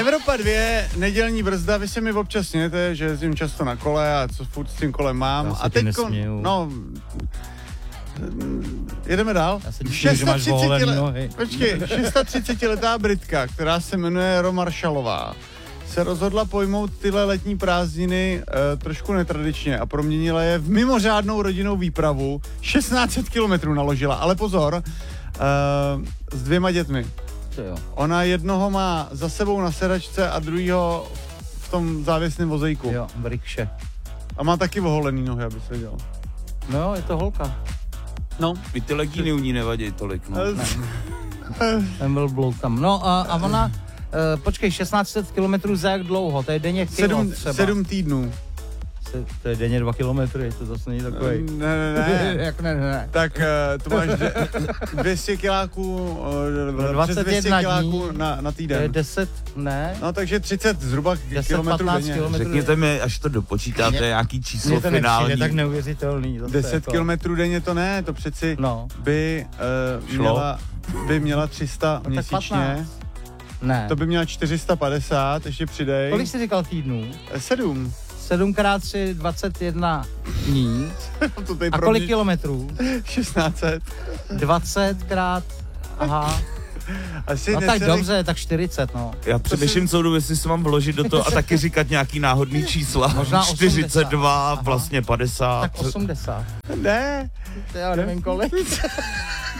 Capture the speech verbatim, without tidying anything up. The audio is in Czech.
Evropa dvě, nedělní brzda, vy se mi občas smějete, že jezdím často na kole a co furt s tím kolem mám. A teď, no, jedeme dál. Počkej, šestátřicetiletá Britka, která se jmenuje Ro Marshallová, se rozhodla pojmout tyhle letní prázdniny e, trošku netradičně a proměnila je v mimořádnou rodinnou výpravu. šestnáct set kilometrů naložila, ale pozor, e, s dvěma dětmi. To jo. Ona jednoho má za sebou na sedačce a druhýho v tom závěsném vozejku. Jo, v rikše. A má taky oholený nohy, aby se dělal. No, je to holka. No. I ty legíny u ní nevadí tolik, no. Ten byl blouk tam. No a, a ona, uh, počkej, šestnáct set kilometrů za jak dlouho? To je denně kilo sedm, třeba. Sedm týdnů. Se, to je denně dva kilometry, to zase není takový. Ne, ne, ne. Jak ne, ne. Tak uh, to máš dvě stě kiláků, uh, dvacet jedna kiláků na, na týden. To je deset, ne? No takže třicet zhruba kilometrů denně. Řekněte mi, až to dopočítáte, mě, nějaký číslo mě to finální. Je tak neuvěřitelný. deset jako... kilometrů denně to ne, to přeci no. by, uh, měla, by měla tři sta no, měsíčně. Ne. To by měla čtyři sta padesát, ještě přidej. Kolik jsi říkal týdnů? Sedm. sedm krát tři, dvacet jedna dní. to a kolik kilometrů? šestnáct set. dvacet krát, aha. Asi no necelý... tak dobře, tak čtyřicet, no. Já přemýšlím celou dobu, jestli se mám vložit do toho a taky říkat nějaký náhodný čísla. Možná čtyřicet dva, osmdesát. vlastně padesát. Tak osmdesát. Ne. Já nevím kolik.